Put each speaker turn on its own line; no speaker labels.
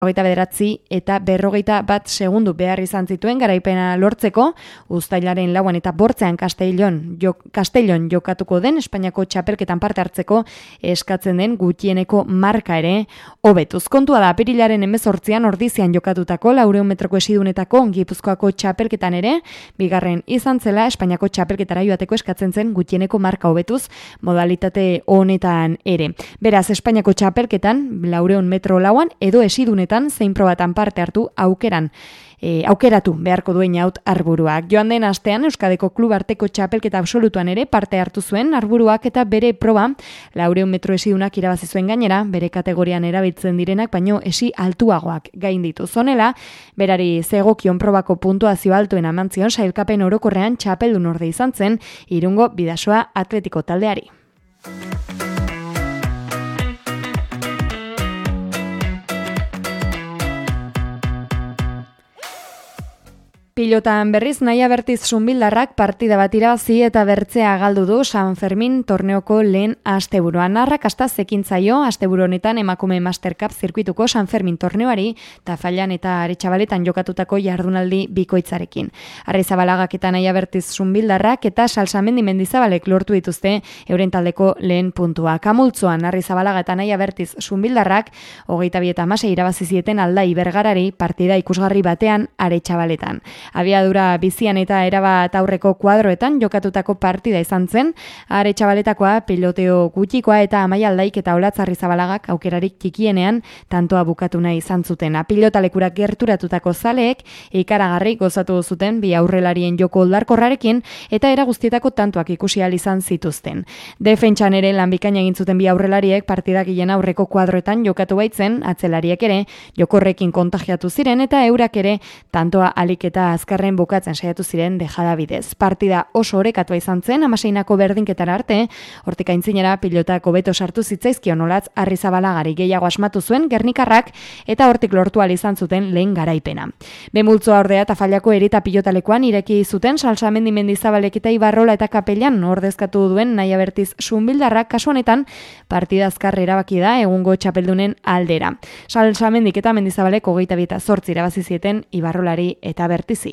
49 eta 41 segundu behar izan zituen garaipena lortzeko, uztailaren 4 eta 8 Castellon jokatuko den Espainiako txapelketan parte hartzeko eskatzen den gutxieneko marka ere hobetuz. Kontua da, apirilaren 18an Ordizian jokatutako 400 metroko esidunetako Gipuzkoako txapelketan ere, bigarren izan zela Espainiako txapelketara joateko eskatzen zen gutxieneko marka hobetuz modalitate honetan ere. Beraz, Espainiako txapelketan 400 metro lauan edo esidunetan zein probatan parte hartu aukeratu beharko duen haut Arburuak. Joan den astean Euskadiko klub arteko txapelketa absolutuan ere parte hartu zuen Arburuak eta bere proba 400 metro esidunak irabazi zuen gainera, bere kategorian erabiltzen direnak baino esi altuagoak gainditu. Zonela, berari zegokion probako puntuazio altuen amantzion sailkapen orokorrean txapeldun orde izan zen Irungo Bidasoa Atletiko taldeari. Pilotan berriz Naia Bertiz Sunbildarrak partida bat irabazi eta bertzea galdu du San Fermin torneoko lehen asteburuan. Arrakasta zekintzaio asteburu honetan emakume Master Cup zirkuituko San Fermin torneoari Tafallan eta Aretxabaletan jokatutako jardunaldi bikoitzarekin. Arrizabalagak eta Naia Bertiz Sunbildarrak eta Salsamendi Mendizabalek lortu dituzte euren taldeko lehen puntua. Kamultzoan Arrizabalaga eta Naia Bertiz Sunbildarrak 22-16 irabazi zieten Aldai Bergarari partida ikusgarri batean Aretxabaletan. Abiadura bizian eta erabat aurreko kuadroetan jokatutako partida izan zen, Aretxabaletakoa piloteo gutxikoa eta Amaia Aldaik eta Olatz Arrizabalagak aukerarik txikienean tantoa bukatu nahi izan zuten. Pilotalekurak gerturatutako zaleek ikaragarri gozatu zuten bi aurrelarien joko oldarkorrarekin eta era guztietako tantoak ikusi ahal izan zituzten. Defentsan ere lan bikaina egin zuten bi aurrelariek partida gehien aurreko kuadroetan jokatu baitzen, atzelariek ere jokorrekin kontagiatu ziren eta eurak ere tantoa alik eta azkarren bukatzen saiatu ziren dejada bidez. Partida oso orekatua izan zen, 16 berdinketara arte, hortik aintzinera pilotak hobeto sartu zitzaizkion Olatz Arrizabalagari gehiago asmatu zuen Gernikarrak eta hortik lortu ahal izan zuten lehen garaipena. Bemultzoa ordea Tafallako erita pilotalekoan ireki zuten Salsamendi Mendizabalek eta Ibarrola eta Kapellan ordezkatu duen Naia Bertiz Sunbildarrak kasu honetan partida azkar erabaki da egungo txapeldunen aldera. Salsamendik eta Mendizabalek 22-8 irabazi zieten Ibarrolari eta Bertizi.